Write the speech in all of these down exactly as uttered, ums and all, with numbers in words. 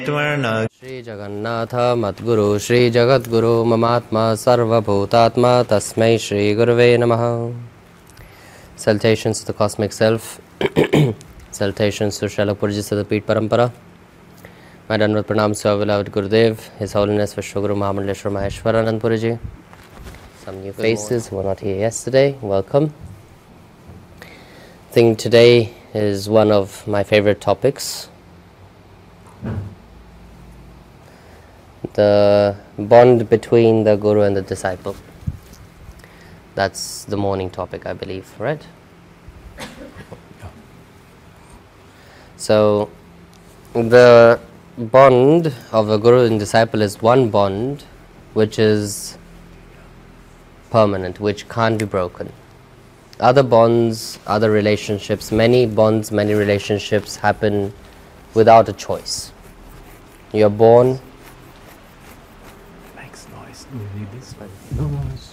Shri Jagannatha Madguru Shri Jagadguru Mamatma Sarvabhutatma Tasmai Shri Gurave Namaha. Salutations to the Cosmic Self. Salutations to Srila Purji Siddhapeeth Parampara. My Dandavat Pranams to our beloved Gurudev, His Holiness Vishwaguru Mahamandaleshwar Maheshwaranand Puriji. Some new faces who were not here yesterday, welcome. I think today is one of my favorite topics. The bond between the Guru and the disciple. That's the morning topic, I believe, right? So, the bond of a Guru and disciple is one bond which is permanent, which can't be broken. Other bonds, other relationships, many bonds, many relationships happen without a choice. You're born. Makes noise. Do we need this? No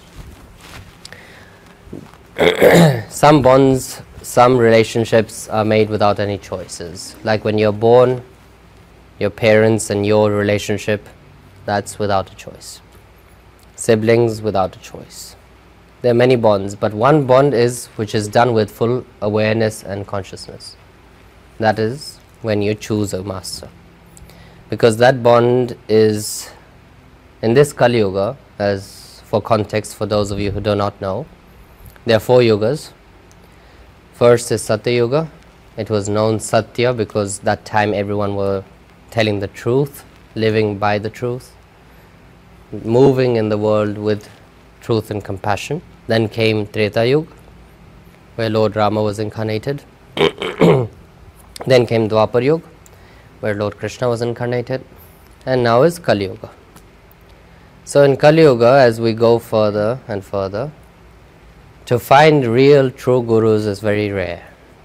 noise. Some bonds, some relationships are made without any choices. Like when you're born, your parents and your relationship, that's without a choice. Siblings, without a choice. There are many bonds, but one bond is which is done with full awareness and consciousness. That is when you choose a master. Because that bond is, in this Kali Yuga, as for context for those of you who do not know, there are four yugas. First is Satya Yuga. It was known Satya because that time everyone were telling the truth, living by the truth, moving in the world with truth and compassion. Then came Treta Yuga, where Lord Rama was incarnated. Then came Dwapar Yuga, where Lord Krishna was incarnated. And now is Kali Yuga. So in Kali Yuga, as we go further and further, to find real true gurus is very rare.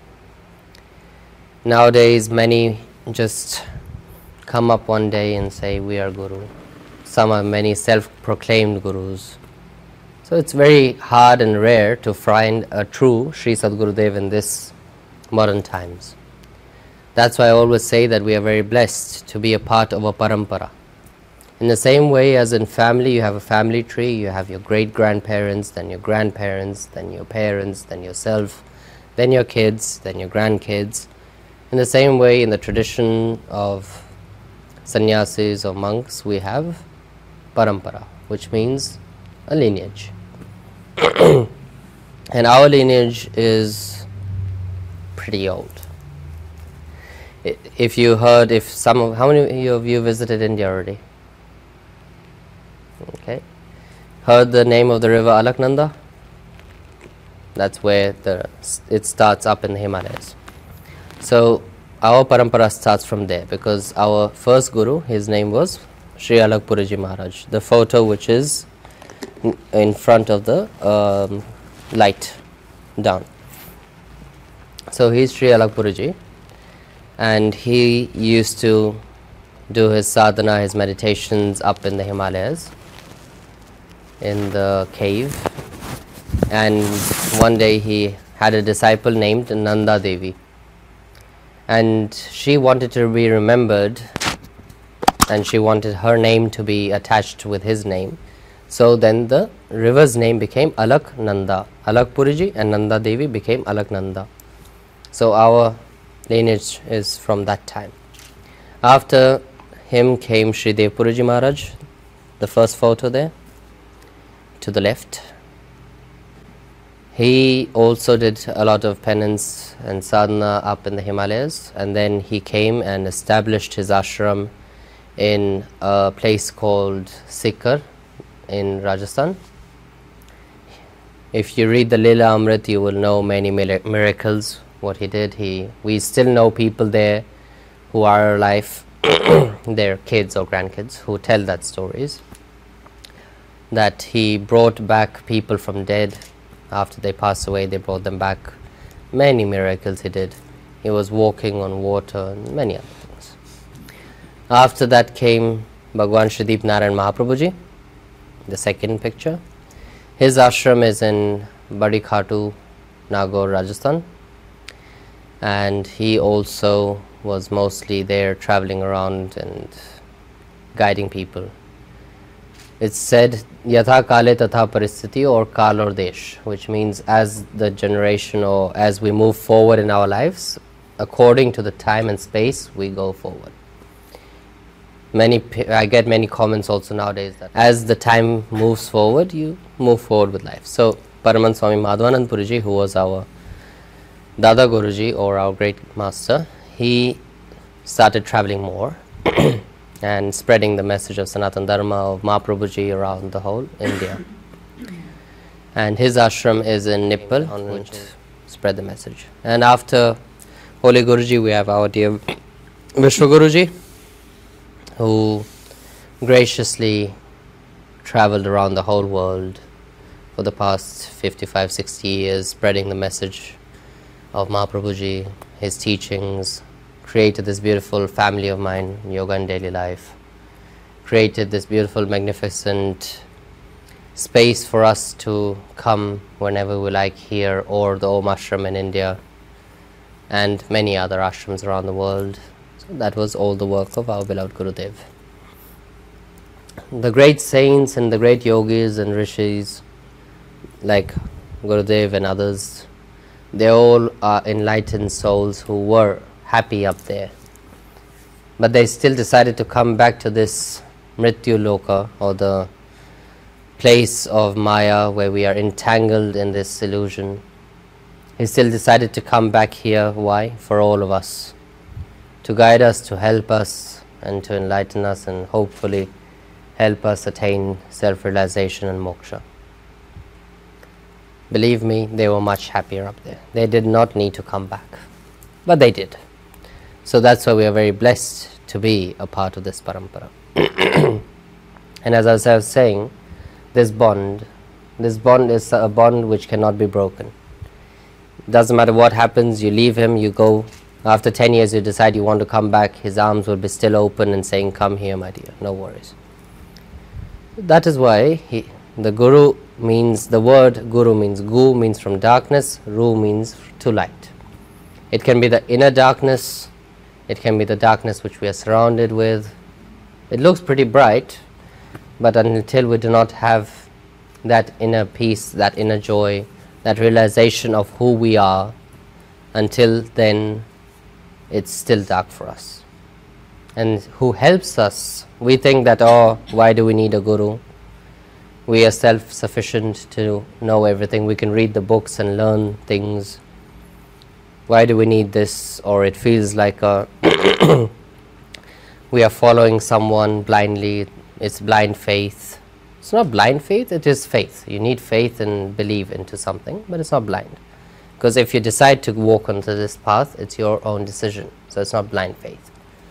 Nowadays, many just come up one day and say, we are guru. Some are many self-proclaimed gurus. So it's very hard and rare to find a true Sri Sadgurudev in this modern times. That's why I always say that we are very blessed to be a part of a parampara. In the same way as in family, you have a family tree, you have your great-grandparents, then your grandparents, then your parents, then yourself, then your kids, then your grandkids. In the same way, in the tradition of sannyasis or monks, we have parampara, which means a lineage. And our lineage is pretty old. If you heard, if some of, how many of you visited India already? Okay. Heard the name of the river Alaknanda? That's where the it starts up in the Himalayas. So our parampara starts from there because our first guru, his name was Sri Alakpuriji Maharaj. The photo which is in front of the um, light down. So he's Sri Alakpuriji, and he used to do his sadhana, his meditations up in the Himalayas, in the cave. And one day he had a disciple named Nanda Devi, and she wanted to be remembered, and she wanted her name to be attached with his name. So then the river's name became Alaknanda. Alakpuriji and Nanda Devi became Alaknanda. So our lineage is from that time. After him came Sri Devpuriji Maharaj, the first photo there, to the left. He also did a lot of penance and sadhana up in the Himalayas, and then he came and established his ashram in a place called Sikar in Rajasthan. If you read the Lila Amrit, you will know many miracles, what he did. He, we still know people there who are alive, their kids or grandkids, who tell that stories, that he brought back people from dead. After they passed away, they brought them back. Many miracles he did. He was walking on water and many other things. After that came Bhagwan Shrideep Narayan Mahaprabhuji, the second picture. His ashram is in Badi Khatu, Nagaur, Rajasthan. and he also was mostly there traveling around and guiding people. It's said yatha kale tatha paristhiti, or kal or desh, which means as the generation or as we move forward in our lives, according to the time and space, we go forward. Many, I get many comments also nowadays that as the time moves forward, you move forward with life. So Paramanand Swami Madhavanand Puriji, who was our Dada Guruji or our great master, he started traveling more and spreading the message of Sanatana Dharma of Mahaprabhuji around the whole India. And his ashram is in Nippal, on which to spread the message. And after Holy Guruji, we have our dear Vishwa Guruji, who graciously traveled around the whole world for the past fifty-five sixty years, spreading the message of Mahaprabhuji, his teachings, created this beautiful family of mine, Yoga and Daily Life, created this beautiful, magnificent space for us to come whenever we like here, or the Om Ashram in India, and many other ashrams around the world. So that was all the work of our beloved Gurudev. The great saints and the great yogis and rishis like Gurudev and others, they all are enlightened souls who were happy up there, but they still decided to come back to this Mrityu Loka, or the place of Maya where we are entangled in this illusion. He still decided to come back here. Why? For all of us, to guide us, to help us, and to enlighten us, and hopefully help us attain self-realization and moksha. Believe me, they were much happier up there. They did not need to come back, but they did. So that's why we are very blessed to be a part of this parampara. And as I was saying, this bond, this bond is a bond which cannot be broken. Doesn't matter what happens, you leave him, you go. After ten years you decide you want to come back, his arms will be still open and saying, come here my dear, no worries. That is why he, the Guru means, the word Guru means, Gu means from darkness, Ru means to light. It can be the inner darkness, it can be the darkness which we are surrounded with. It looks pretty bright, but until we do not have that inner peace, that inner joy, that realization of who we are, until then it's still dark for us. And who helps us? We think that, oh, why do we need a guru? We are self-sufficient to know everything. We can read the books and learn things. Why do we need this? Or it feels like a we are following someone blindly. It's blind faith. It's not blind faith, it is faith. You need faith and believe into something, but it's not blind. Because if you decide to walk onto this path, it's your own decision. So it's not blind faith.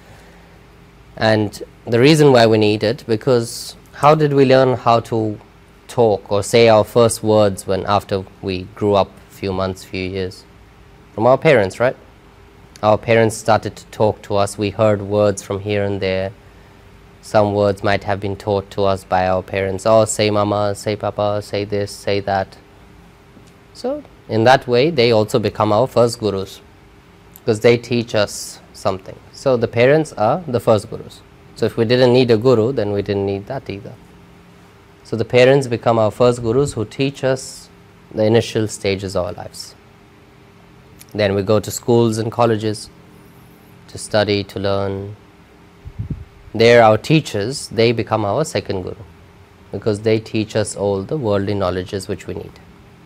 And the reason why we need it, because how did we learn how to talk or say our first words when after we grew up a few months, few years? From our parents, right? Our parents started to talk to us. We heard words from here and there. Some words might have been taught to us by our parents. Oh, say mama, say papa, say this, say that. So in that way, they also become our first gurus, because they teach us something. So the parents are the first gurus. So if we didn't need a guru, then we didn't need that either. So the parents become our first gurus who teach us the initial stages of our lives. Then we go to schools and colleges to study, to learn. They're our teachers. They become our second guru, because they teach us all the worldly knowledges which we need.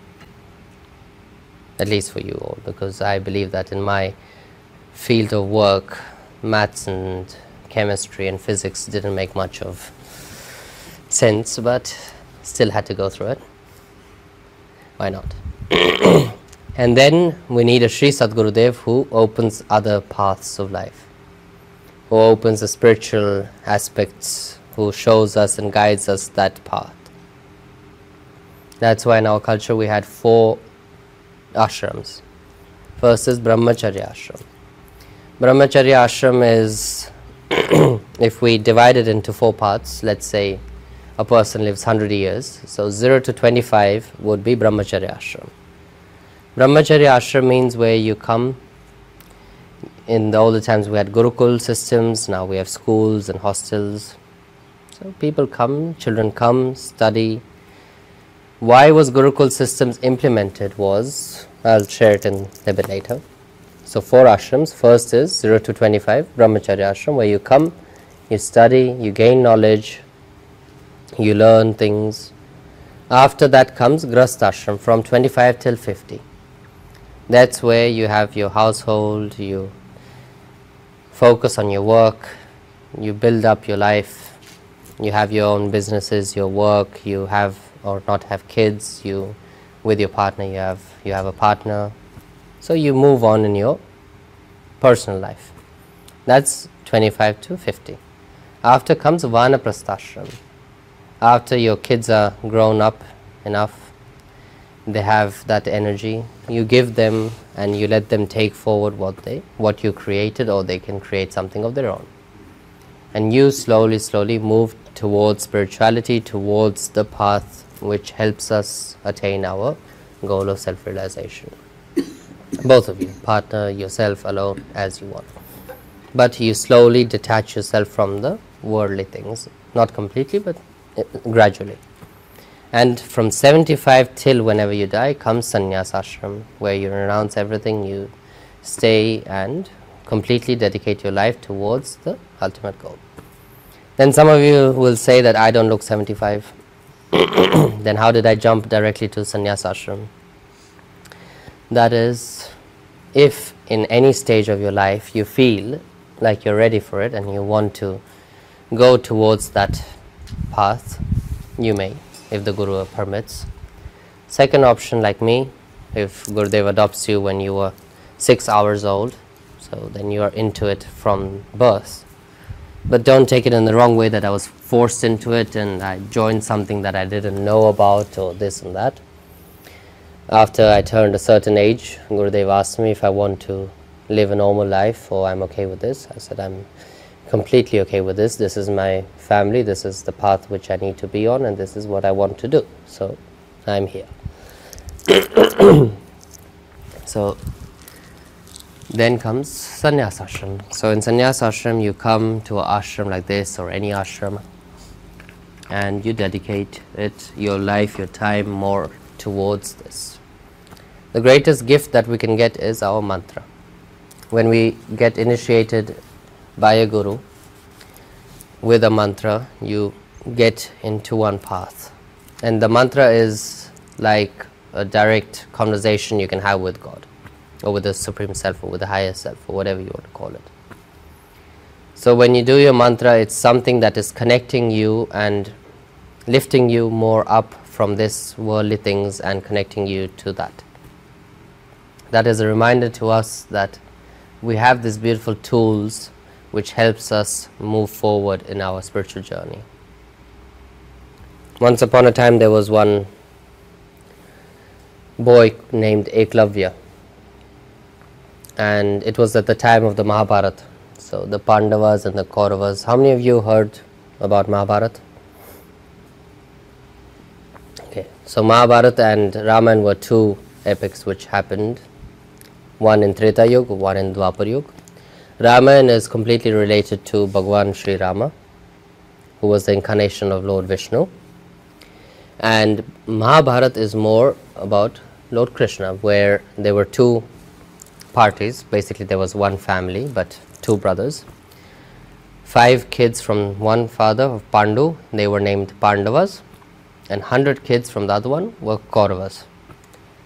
At least for you all, because I believe that in my field of work, maths and chemistry and physics didn't make much of sense, but still had to go through it. Why not? And then we need a Sri Sadgurudev who opens other paths of life, who opens the spiritual aspects, who shows us and guides us that path. That's why in our culture we had four ashrams. First is Brahmacharya ashram. Brahmacharya ashram is, if we divide it into four parts, let's say a person lives one hundred years, so zero to twenty-five would be Brahmacharya ashram. Brahmacharya ashram means where you come in the older times we had Gurukul systems, now we have schools and hostels. So people come, children come, study. Why was Gurukul systems implemented was, I'll share it in a bit later. So four ashrams. First is zero to twenty-five, Brahmacharya ashram, where you come, you study, you gain knowledge, you learn things. After that comes Grahastha ashram from twenty-five till fifty. That's where you have your household, you focus on your work, you build up your life, you have your own businesses, your work, you have or not have kids, you with your partner you have you have a partner. So you move on in your personal life. That's twenty-five to fifty. After comes Vanaprastha ashram. After your kids are grown up enough, they have that energy, you give them and you let them take forward what they what you created, or they can create something of their own. And you slowly slowly move towards spirituality, towards the path which helps us attain our goal of self-realization. Both of you, partner, yourself, alone, as you want. But you slowly detach yourself from the worldly things, not completely but gradually. And from seventy-five till whenever you die comes sannyas ashram, where you renounce everything, you stay and completely dedicate your life towards the ultimate goal. Then some of you will say that I don't look seventy-five. Then how did I jump directly to sannyas ashram? That is, if in any stage of your life you feel like you're ready for it and you want to go towards that path, you may, if the Guru permits. Second option, like me, if Gurudev adopts you when you were six hours old, so then you are into it from birth. But don't take it in the wrong way that I was forced into it and I joined something that I didn't know about or this and that. After I turned a certain age, Gurudev asked me if I want to live a normal life or I'm okay with this. I said I'm completely okay with this. This is my family, this is the path which I need to be on, and this is what I want to do. So I'm here. So then comes sannyas ashram. So in sannyas ashram you come to an ashram like this or any ashram and you dedicate it, your life, your time more towards this. The greatest gift that we can get is our mantra. When we get initiated by a guru with a mantra, you get into one path, and the mantra is like a direct conversation you can have with God or with the Supreme Self or with the higher self or whatever you want to call it. So when you do your mantra, it's something that is connecting you and lifting you more up from this worldly things and connecting you to that. That is a reminder to us that we have these beautiful tools which helps us move forward in our spiritual journey. Once upon a time there was one boy named Eklavya, and it was at the time of the Mahabharata. So the Pandavas and the Kauravas. How many of you heard about Mahabharata? Okay, so Mahabharata and Ramayana were two epics which happened, one in Treta Yuga, one in Dwapar Yuga. Ramayana is completely related to Bhagwan Sri Rama, who was the incarnation of Lord Vishnu, and Mahabharata is more about Lord Krishna, where there were two parties. Basically there was one family but two brothers, five kids from one father of Pandu, they were named Pandavas, and one hundred kids from the other one were Kauravas.